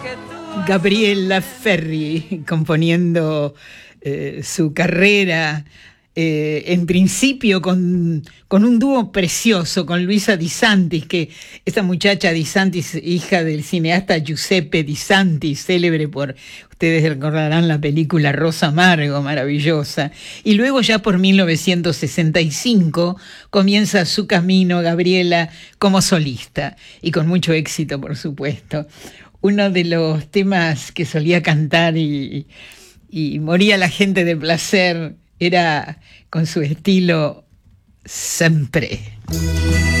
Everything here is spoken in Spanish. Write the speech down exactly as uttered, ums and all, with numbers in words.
Gabriela Ferri componiendo eh, su carrera, eh, en principio con, con un dúo precioso con Luisa Di Santis, que esta muchacha Di Santis, hija del cineasta Giuseppe Di Santis, célebre por, ustedes recordarán la película Rosa Amargo, maravillosa. Y luego ya por mil novecientos sesenta y cinco comienza su camino Gabriela como solista, y con mucho éxito, por supuesto. Uno de los temas que solía cantar y, y moría la gente de placer era con su estilo Sempre.